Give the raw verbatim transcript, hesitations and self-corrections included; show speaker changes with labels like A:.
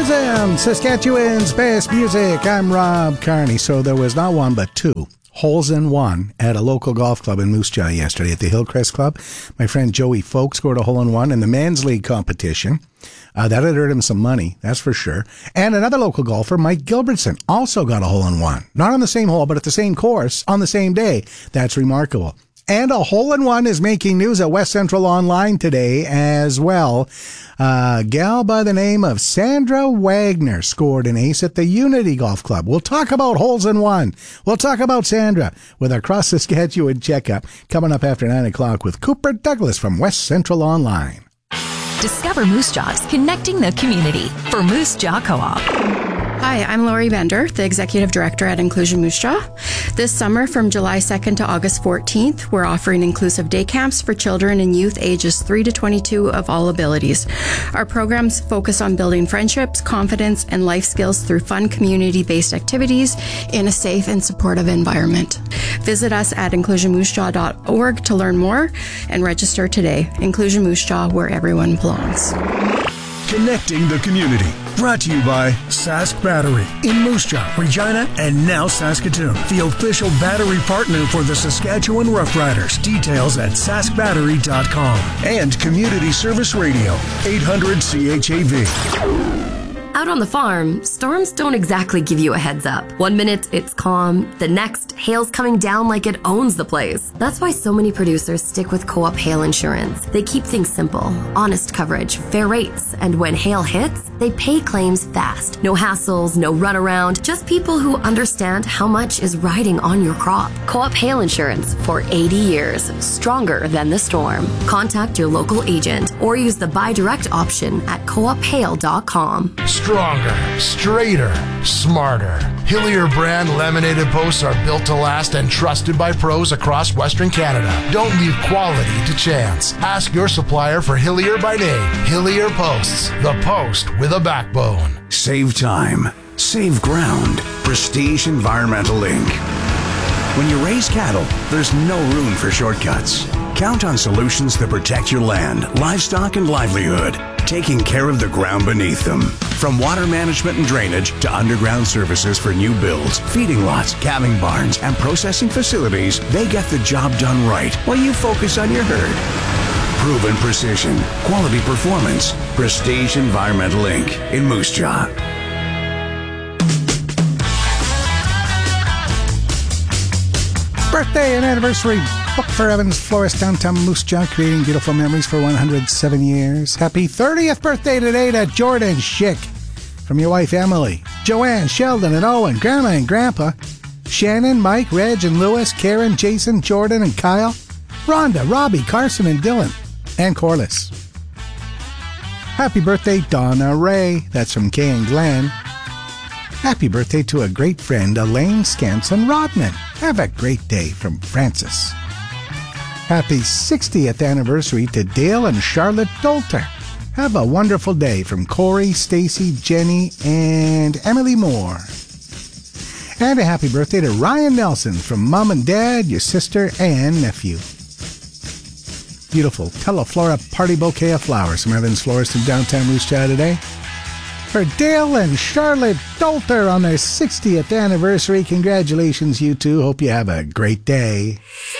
A: Present Saskatchewan's best music. I'm Rob Carney. So there was not one but two holes in one at a local golf club in Moose Jaw yesterday at the Hillcrest Club. My friend Joey Folk scored a hole in one in the men's league competition. Uh, that had earned him some money, that's for sure. And another local golfer, Mike Gilbertson, also got a hole in one. Not on the same hole, but at the same course on the same day. That's remarkable. And a hole in one is making news at West Central Online today as well. A gal by the name of Sandra Wagner scored an ace at the Unity Golf Club. We'll talk about holes in one. We'll talk about Sandra with our Cross Saskatchewan checkup coming up after nine o'clock with Cooper Douglas from West Central Online.
B: Discover Moose Jaws, connecting the community for Moose Jaw Co-op.
C: Hi, I'm Lori Bender, the Executive Director at Inclusion Moose Jaw. This summer, from July second to August fourteenth, we're offering inclusive day camps for children and youth ages three to twenty-two of all abilities. Our programs focus on building friendships, confidence, and life skills through fun community-based activities in a safe and supportive environment. Visit us at inclusion moose jaw dot org to learn more and register today. Inclusion Moose Jaw, where everyone belongs.
D: Connecting the community. Brought to you by Sask Battery in Moose Jaw, Regina, and now Saskatoon. The official battery partner for the Saskatchewan Roughriders. Details at sask battery dot com. And Community Service Radio, eight hundred C H A V.
E: Out on the farm, storms don't exactly give you a heads up. One minute it's calm, the next hail's coming down like it owns the place. That's why so many producers stick with Co-op Hail Insurance. They keep things simple, honest coverage, fair rates, and when hail hits, they pay claims fast. No hassles, no runaround, just people who understand how much is riding on your crop. Co-op Hail Insurance for eighty years, stronger than the storm. Contact your local agent or use the buy direct option at co op hail dot com.
F: Stronger, straighter, smarter. Hillier brand laminated posts are built to last and trusted by pros across Western Canada. Don't leave quality to chance. Ask your supplier for Hillier by name. Hillier Posts, the post with a backbone.
G: Save time. Save ground. Prestige Environmental Incorporated. When you raise cattle, there's no room for shortcuts. Count on solutions that protect your land, livestock, and livelihood, taking care of the ground beneath them. From water management and drainage to underground services for new builds, feeding lots, calving barns, and processing facilities, they get the job done right while you focus on your herd. Proven precision, quality performance. Prestige Environmental Incorporated in Moose Jaw.
A: Birthday and anniversary book for Evans Florist, downtown Moose Jaw, creating beautiful memories for one hundred seven years. Happy thirtieth birthday today to Jordan Schick from your wife Emily, Joanne, Sheldon, and Owen, Grandma and Grandpa, Shannon, Mike, Reg, and Lewis, Karen, Jason, Jordan, and Kyle, Rhonda, Robbie, Carson, and Dylan, and Corliss. Happy birthday, Donna Ray. That's from Kay and Glenn. Happy birthday to a great friend, Elaine Scanson Rodman. Have a great day from Francis. Happy sixtieth anniversary to Dale and Charlotte Dolter. Have a wonderful day from Corey, Stacy, Jenny, and Emily Moore. And a happy birthday to Ryan Nelson from Mom and Dad, your sister, and nephew. Beautiful Teleflora party bouquet of flowers from Evans Florist in downtown Moose Jaw today. For Dale and Charlotte Dolter on their sixtieth anniversary. Congratulations, you two. Hope you have a great day.